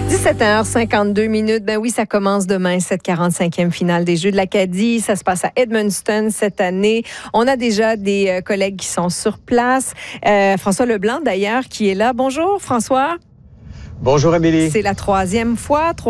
17h52. Ben oui, ça commence demain, cette 45e finale des Jeux de l'Acadie. Ça se passe à Edmundston cette année. On a déjà des collègues qui sont sur place. François Leblanc, d'ailleurs, qui est là. Bonjour, François. Bonjour, Amélie. C'est la troisième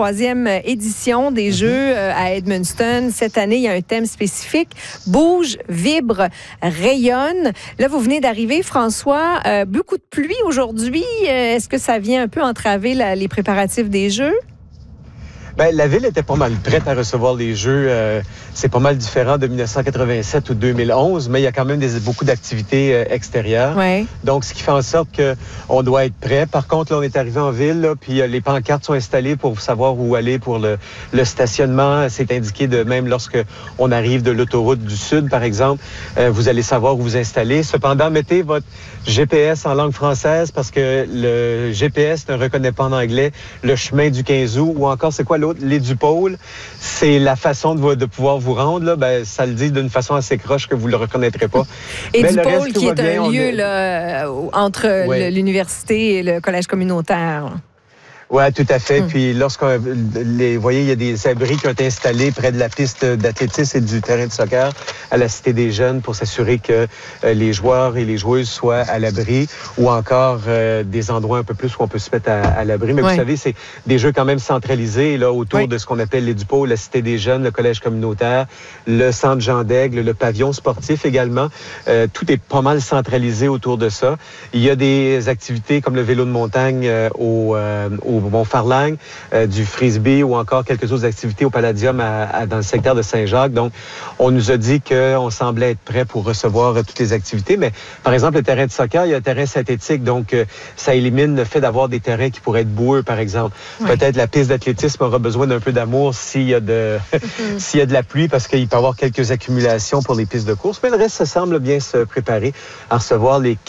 édition des Jeux à Edmundston. Cette année, il y a un thème spécifique. Bouge, vibre, rayonne. Là, vous venez d'arriver, François. Beaucoup de pluie aujourd'hui. Est-ce que ça vient un peu entraver les préparatifs des Jeux? Bien, la ville était pas mal prête à recevoir les Jeux. C'est pas mal différent de 1987 ou 2011, mais il y a quand même beaucoup d'activités extérieures. Ouais. Donc, ce qui fait en sorte qu'on doit être prêt. Par contre, là, on est arrivé en ville, là, puis les pancartes sont installées pour savoir où aller pour le stationnement. C'est indiqué même lorsque on arrive de l'autoroute du Sud, par exemple. Vous allez savoir où vous installer. Cependant, mettez votre GPS en langue française parce que le GPS ne reconnaît pas en anglais le chemin du 15 août ou encore, c'est quoi l'autre? Les du pôle. C'est la façon de pouvoir vous rendre. Là, ben, ça le dit d'une façon assez croche que vous ne le reconnaîtrez pas. Et mais du pôle reste, qui est bien, un lieu là, entre l'université et le collège communautaire. Oui, tout à fait. Puis vous voyez, il y a des abris qui ont été installés près de la piste d'athlétisme et du terrain de soccer à la Cité des Jeunes pour s'assurer que les joueurs et les joueuses soient à l'abri ou encore des endroits un peu plus où on peut se mettre à l'abri. Mais vous savez, c'est des jeux quand même centralisés là autour de ce qu'on appelle les Dupôts, la Cité des Jeunes, le collège communautaire, le centre Jean d'Aigle, le pavillon sportif également. Tout est pas mal centralisé autour de ça. Il y a des activités comme le vélo de montagne au Mont-Farlagne, du frisbee ou encore quelques autres activités au Palladium dans le secteur de Saint-Jacques. Donc, on nous a dit qu'on semblait être prêt pour recevoir toutes les activités. Mais, par exemple, le terrain de soccer, il y a un terrain synthétique. Donc, ça élimine le fait d'avoir des terrains qui pourraient être boueux, par exemple. Peut-être la piste d'athlétisme aura besoin d'un peu d'amour s'il y a de la pluie parce qu'il peut y avoir quelques accumulations pour les pistes de course. Mais le reste, ça semble bien se préparer à recevoir les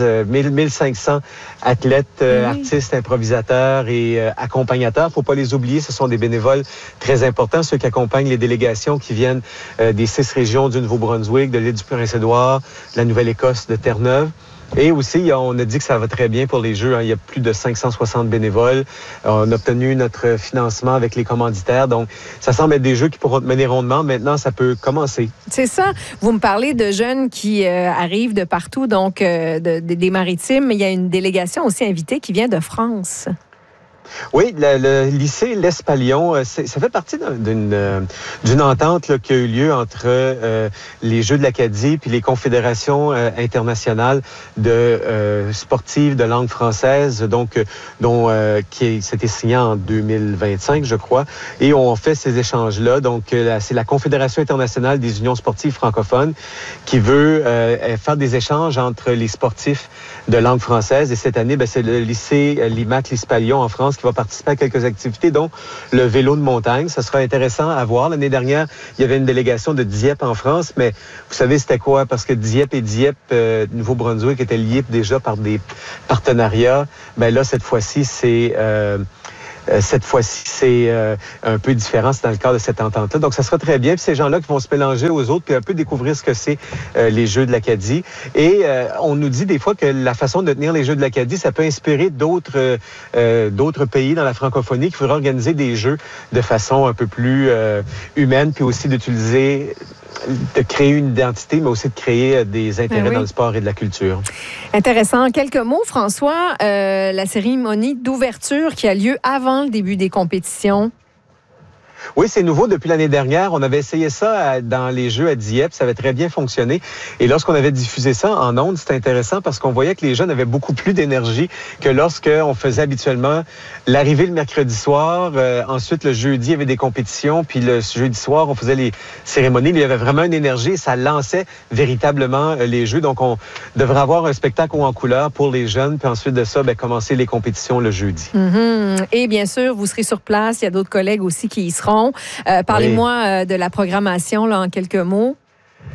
1500 athlètes, artistes, improvisateurs et accompagnateurs. Faut pas les oublier, ce sont des bénévoles très importants, ceux qui accompagnent les délégations qui viennent des 6 régions du Nouveau-Brunswick, de l'île du Prince-Édouard, de la Nouvelle-Écosse, de Terre-Neuve. Et aussi, on a dit que ça va très bien pour les Jeux. Il y a plus de 560 bénévoles. On a obtenu notre financement avec les commanditaires. Donc, ça semble être des Jeux qui pourront mener rondement. Maintenant, ça peut commencer. C'est ça. Vous me parlez de jeunes qui arrivent de partout, donc des maritimes. Il y a une délégation aussi invitée qui vient de France. Oui, le lycée l'Espalion, ça fait partie d'une entente là, qui a eu lieu entre les Jeux de l'Acadie puis les confédérations internationales de sportives de langue française, donc c'était signé en 2025, je crois, et on fait ces échanges-là. Donc, c'est la Confédération internationale des unions sportives francophones qui veut faire des échanges entre les sportifs de langue française. Et cette année, c'est le lycée l'Espalion en France qui va participer à quelques activités, dont le vélo de montagne. Ça sera intéressant à voir. L'année dernière, il y avait une délégation de Dieppe en France, mais vous savez, c'était quoi? Parce que Dieppe et Nouveau-Brunswick étaient liés déjà par des partenariats. Là, cette fois-ci, c'est un peu différent, c'est dans le cadre de cette entente-là. Donc, ça sera très bien. Puis ces gens-là qui vont se mélanger aux autres puis un peu découvrir ce que c'est les Jeux de l'Acadie. Et on nous dit des fois que la façon de tenir les Jeux de l'Acadie, ça peut inspirer d'autres pays dans la francophonie qui voudraient organiser des Jeux de façon un peu plus humaine, puis aussi de créer une identité, mais aussi de créer des intérêts dans le sport et de la culture. Intéressant. Quelques mots, François. La cérémonie d'ouverture qui a lieu avant le début des compétitions. Oui, c'est nouveau depuis l'année dernière. On avait essayé ça dans les Jeux à Dieppe. Ça avait très bien fonctionné. Et lorsqu'on avait diffusé ça en ondes, c'était intéressant parce qu'on voyait que les jeunes avaient beaucoup plus d'énergie que lorsqu'on faisait habituellement l'arrivée le mercredi soir. Ensuite, le jeudi, il y avait des compétitions. Puis le jeudi soir, on faisait les cérémonies. Il y avait vraiment une énergie. Ça lançait véritablement les Jeux. Donc, on devrait avoir un spectacle en couleur pour les jeunes. Puis ensuite de ça, commencer les compétitions le jeudi. Et bien sûr, vous serez sur place. Il y a d'autres collègues aussi qui y seront. Parlez-moi de la programmation là, en quelques mots.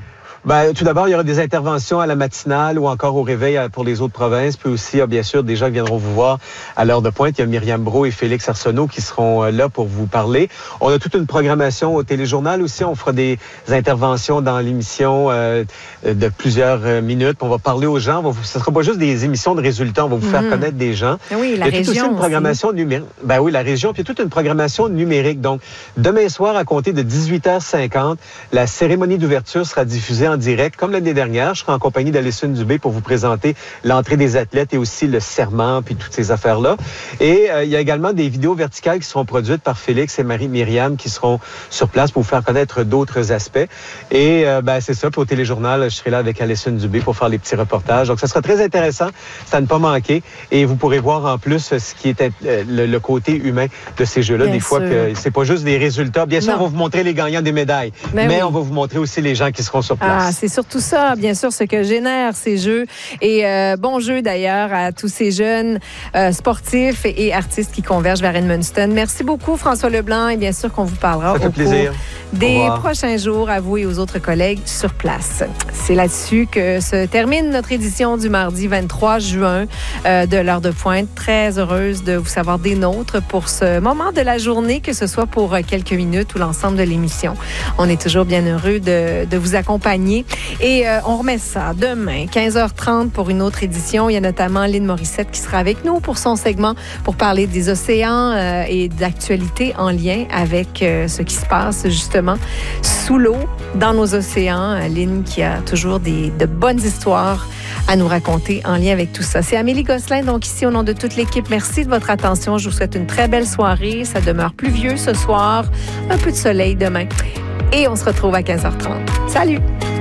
Ben, tout d'abord, il y aura des interventions à la matinale ou encore au réveil pour les autres provinces. Puis aussi, bien sûr, des gens qui viendront vous voir à l'heure de pointe. Il y a Myriam Brault et Félix Arsenault qui seront là pour vous parler. On a toute une programmation au téléjournal aussi. On fera des interventions dans l'émission de plusieurs minutes. On va parler aux gens. Ce ne sera pas juste des émissions de résultats. On va vous faire connaître des gens. Oui, la région. Il y a toute aussi une programmation numérique. Ben oui, la région. Puis il y a toute une programmation numérique. Donc, demain soir, à compter de 18h50, la cérémonie d'ouverture sera diffusée en direct. Comme l'année dernière, je serai en compagnie d'Alison Dubé pour vous présenter l'entrée des athlètes et aussi le serment, puis toutes ces affaires-là. Et il y a également des vidéos verticales qui seront produites par Félix et Marie-Myriam qui seront sur place pour vous faire connaître d'autres aspects. Et c'est ça, puis au téléjournal, je serai là avec Alison Dubé pour faire les petits reportages. Donc, ça sera très intéressant, c'est à ne pas manquer. Et vous pourrez voir en plus ce qui est le côté humain de ces jeux-là. Bien des sûr. Fois que c'est pas juste des résultats. Bien sûr, on va vous montrer les gagnants des médailles, mais oui. On va vous montrer aussi les gens qui seront sur place. Ah, c'est surtout ça, bien sûr, ce que génèrent ces jeux. Et bon jeu d'ailleurs à tous ces jeunes sportifs et artistes qui convergent vers Edmundston. Merci beaucoup, François Leblanc, et bien sûr qu'on vous parlera au cours des prochains jours à vous et aux autres collègues sur place. C'est là-dessus que se termine notre édition du mardi 23 juin de l'heure de pointe. Très heureuse de vous savoir des nôtres pour ce moment de la journée, que ce soit pour quelques minutes ou l'ensemble de l'émission. On est toujours bien heureux de vous accompagner. Et on remet ça demain, 15h30 pour une autre édition. Il y a notamment Lynn Morissette qui sera avec nous pour son segment pour parler des océans et d'actualités en lien avec ce qui se passe justement sous l'eau, dans nos océans. Lynn qui a toujours de bonnes histoires à nous raconter en lien avec tout ça. C'est Amélie Gosselin, donc ici au nom de toute l'équipe. Merci de votre attention. Je vous souhaite une très belle soirée. Ça demeure pluvieux ce soir. Un peu de soleil demain. Et on se retrouve à 15h30. Salut!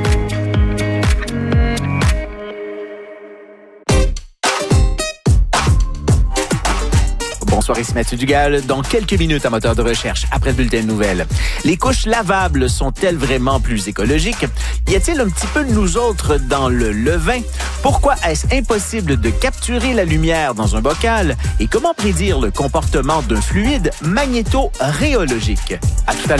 Bonsoir, ici Mathieu Dugal. Dans quelques minutes, à moteur de recherche, après le bulletin de nouvelles. Les couches lavables sont-elles vraiment plus écologiques? Y a-t-il un petit peu de nous autres dans le levain? Pourquoi est-ce impossible de capturer la lumière dans un bocal? Et comment prédire le comportement d'un fluide magnéto-rhéologique? À tout à l'heure.